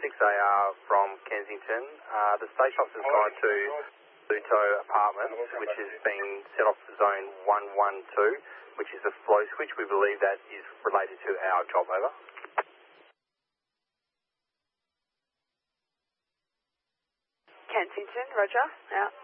6AR from Kensington. The station officer has gone to Luto Apartments, which is being set off for zone 112, which is a flow switch. We believe that is related to our job. Over. Kensington, roger, out.